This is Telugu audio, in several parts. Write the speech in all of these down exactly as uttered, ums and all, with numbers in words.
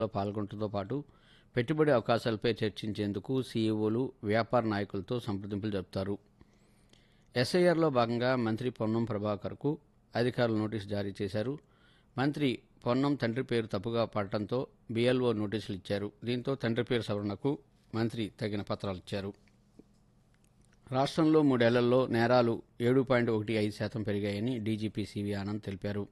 పాల్గొనడంతో పాటు పెట్టుబడి అవకాశాలపై చర్చించేందుకు సీఈఓలు వ్యాపార నాయకులతో సంప్రదింపులు జరుపుతారు. ఎస్ఐఆర్లో భాగంగా మంత్రి పొన్నం ప్రభాకర్కు అధికారులు నోటీసు జారీ చేశారు. మంత్రి పొన్నం తండ్రి పేరు తప్పుగా పడటంతో బీఎల్ఓ నోటీసులు ఇచ్చారు. దీంతో తండ్రి పేరు సవరణకు మంత్రి తగిన పత్రాలు ఇచ్చారు. రాష్ట్రంలో మూడేళ్లలో నేరాలు ఏడు పాయింట్ ఒకటి ఐదు శాతం పెరిగాయని డీజీపీ సివి ఆనంద్ తెలిపారు.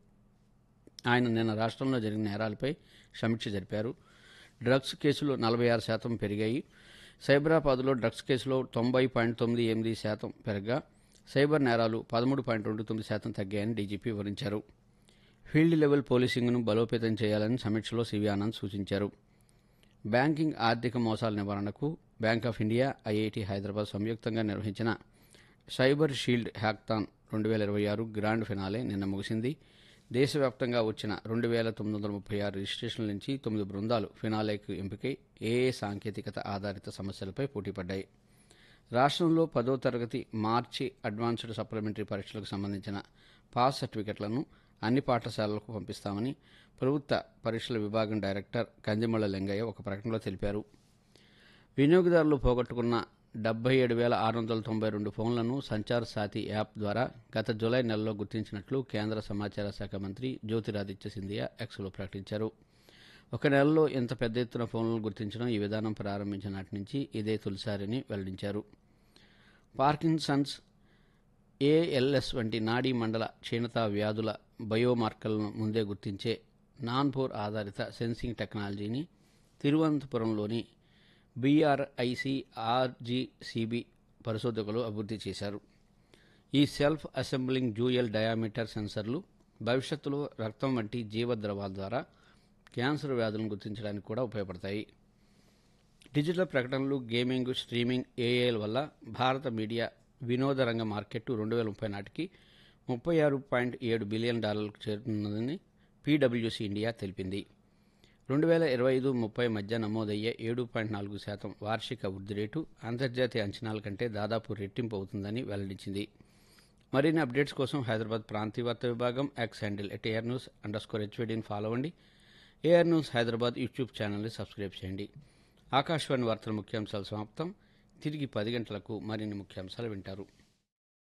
ఆయన నిన్న రాష్ట్రంలో జరిగిన నేరాలపై సమీక్ష జరిపారు. డ్రగ్స్ కేసులు నలభై ఆరు శాతం పెరిగాయి. సైబరాబాద్లో డ్రగ్స్ కేసులో తొంభై పాయింట్ తొమ్మిది ఎనిమిది శాతం పెరగగా సైబర్ నేరాలు పదమూడు పాయింట్ రెండు తొమ్మిది శాతం తగ్గాయని డీజీపీ వివరించారు. ఫీల్డ్ లెవెల్ పోలీసింగ్ను బలోపేతం చేయాలని సమీక్షలో సివి ఆనంద్ సూచించారు. బ్యాంకింగ్ ఆర్థిక మోసాల నివారణకు bank of India, IIT Hyderabad సంయుక్తంగా నిర్వహించిన సైబర్ షీల్డ్ హ్యాకథాన్ రెండు వేల ఇరవై ఆరు గ్రాండ్ ఫినాలే నిన్న ముగిసింది. దేశవ్యాప్తంగా వచ్చిన రెండు వేల తొమ్మిది వందల ముప్పై ఆరు రిజిస్ట్రేషన్ల నుంచి తొమ్మిది బృందాలు ఫినాలేకు ఎంపికై ఏ ఏ సాంకేతికత ఆధారిత సమస్యలపై పోటీపడ్డాయి. రాష్ట్రంలో పదో తరగతి మార్చి అడ్వాన్స్డ్ సప్లిమెంటరీ పరీక్షలకు సంబంధించిన పాస్ సర్టిఫికెట్లను అన్ని పాఠశాలలకు పంపిస్తామని ప్రభుత్వ పరీక్షల విభాగం డైరెక్టర్ కందిమళ్ల లింగయ్య ఒక ప్రకటనలో తెలిపారు. వినియోగదారులు పోగొట్టుకున్న డెబ్బై ఏడు వేల ఆరు వందల తొంభై రెండు ఫోన్లను సంచార్ సాథీ యాప్ ద్వారా గత జూలై నెలలో గుర్తించినట్లు కేంద్ర సమాచార శాఖ మంత్రి జ్యోతిరాదిత్య సింధియా ఎక్స్లో ప్రకటించారు. ఒక నెలలో ఇంత పెద్ద ఎత్తున ఫోన్లను గుర్తించడం ఈ విధానం ప్రారంభించిన నాటి నుంచి ఇదే తొలిసారని వెల్లడించారు. పార్కిన్సన్స్, ఏఎల్ఎస్ వంటి నాడీ మండల క్షీణత వ్యాధుల బయోమార్కర్లను ముందే గుర్తించే నాన్పోర్ ఆధారిత సెన్సింగ్ టెక్నాలజీని తిరువనంతపురంలోని బీఆర్ఐసి ఆర్జీసీబీ పరిశోధకులు అభివృద్ధి చేశారు. ఈ సెల్ఫ్ అసెంబ్లింగ్ డ్యూయల్ డయామీటర్ సెన్సర్లు భవిష్యత్తులో రక్తం వంటి జీవద్రవాల ద్వారా క్యాన్సర్ వ్యాధులను గుర్తించడానికి కూడా ఉపయోగపడతాయి. డిజిటల్ ప్రకటనలు, గేమింగ్, స్ట్రీమింగ్, ఏఐల వల్ల భారత మీడియా వినోద రంగ మార్కెట్ రెండు వేల ముప్పై నాటికి ముప్పై ఆరు పాయింట్ ఏడు బిలియన్ డాలర్లకు చేరుతున్నదని పీడబ్ల్యూసీ ఇండియా తెలిపింది. రెండు వేల ఇరవై ఐదు ముప్పై మధ్య నమోదయ్యే ఏడు పాయింట్ నాలుగు శాతం వార్షిక వృద్ధి రేటు అంతర్జాతీయ అంచనాల కంటే దాదాపు రెట్టింపు అవుతుందని వెల్లడించింది. మరిన్ని అప్డేట్స్ కోసం హైదరాబాద్ ప్రాంతీయ వార్తా విభాగం X handle at AR news under score హెచ్వీడీని follow అవ్వండి. ఏఆర్ న్యూస్ హైదరాబాద్ యూట్యూబ్ ఛానల్ని సబ్స్క్రైబ్ చేయండి. ఆకాశవాణి వార్తల ముఖ్యాంశాలు సమాప్తం. తిరిగి పది గంటలకు మరిన్ని ముఖ్యాంశాలు వింటారు.